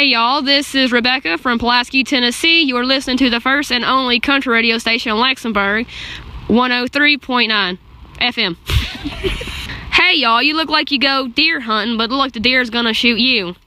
Hey y'all, this is Rebecca from Pulaski, Tennessee. You're listening to the first and only country radio station in Luxembourg, 103.9 FM. Hey y'all, you look like you go deer hunting, but look like the deer's gonna shoot you.